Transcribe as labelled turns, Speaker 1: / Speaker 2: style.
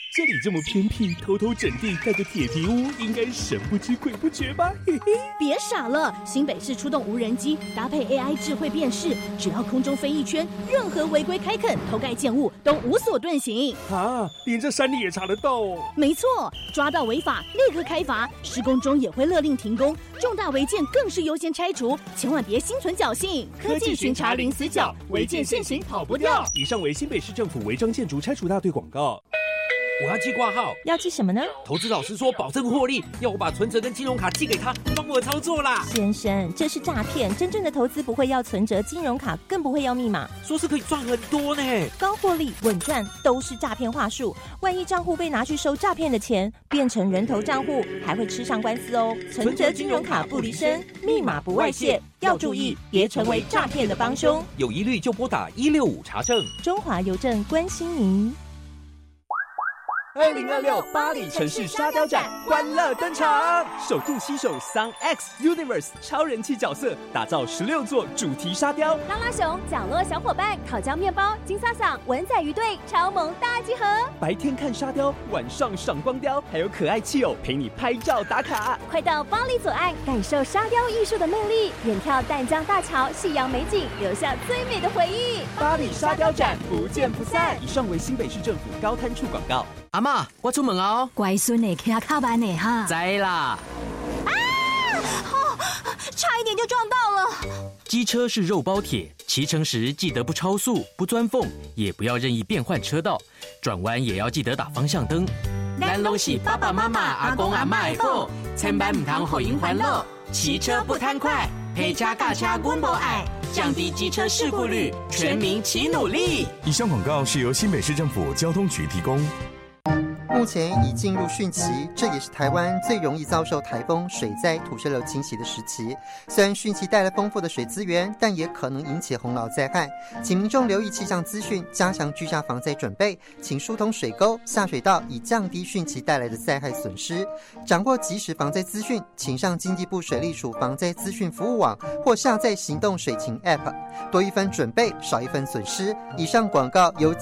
Speaker 1: 这里这么偏僻，偷偷整地盖个铁皮屋，应该神不知鬼不觉吧？嘿嘿，
Speaker 2: 别傻了，新北市出动无人机，搭配 AI 智慧辨识，只要空中飞一圈，任何违规开垦、偷盖建物都无所遁形。
Speaker 1: 啊，连这山里也查得到哦？
Speaker 2: 没错，抓到违法立刻开罚，施工中也会勒令停工，重大违建更是优先拆除，千万别心存侥幸。
Speaker 1: 科技巡查零死角，违建现行跑不掉。以上为新北市政府违章建筑拆除大队广告。
Speaker 3: 我要寄挂号，
Speaker 4: 要寄什么呢？
Speaker 3: 投资老师说保证获利，要我把存折跟金融卡寄给他，帮我操作啦。
Speaker 4: 先生，这是诈骗，真正的投资不会要存折、金融卡，更不会要密码。
Speaker 3: 说是可以赚很多呢，
Speaker 4: 高获利、稳赚都是诈骗话术。万一账户被拿去收诈骗的钱，变成人头账户，还会吃上官司哦。存折、金融卡不离身，密码不外泄，要注意，别成为诈骗的帮凶。
Speaker 3: 有疑虑就拨打165查证。
Speaker 4: 中华邮政关心您。
Speaker 1: 2026巴黎城市沙雕展欢乐登场，首度携手 Sun X Universe 超人气角色，打造16座主题沙雕。
Speaker 5: 拉拉熊、角落小伙伴、烤焦面包、金萨桑、文仔鱼队超萌大集合。
Speaker 1: 白天看沙雕，晚上赏光雕，还有可爱气友陪你拍照打卡。
Speaker 5: 快到巴黎左岸，感受沙雕艺术的魅力，远眺淡江大桥、夕阳美景，留下最美的回忆。
Speaker 1: 巴黎沙雕展不见不散。以上为新北市政府高滩处广告。
Speaker 3: 阿嬷，我出门啊哦。
Speaker 6: 乖孙的骑卡慢的哈。
Speaker 3: 知啦。
Speaker 6: 差一点就撞到了。
Speaker 7: 机车是肉包铁，骑乘时记得不超速、不钻缝，也不要任意变换车道，转弯也要记得打方向灯。
Speaker 6: 咱拢是爸爸妈妈、阿公阿嬷的宝，千万唔通互因烦恼。骑车不贪快，陪车驾车阮无爱，降低机车事故率，全民齐努力。
Speaker 8: 以上广告是由新北市政府交通局提供。
Speaker 9: 目前已进入汛期，这也是台湾最容易遭受台风、水灾、土石流侵袭的时期。虽然汛期带来丰富的水资源，但也可能引起洪涝灾害，请民众留意气象资讯，加强居家防灾准备，请疏通水沟、下水道，以降低汛期带来的灾害损失。掌握即时防灾资讯，请上经济部水利署防灾资讯服务网或下载行动水情 App， 多一分准备，少一分损失。以上广告由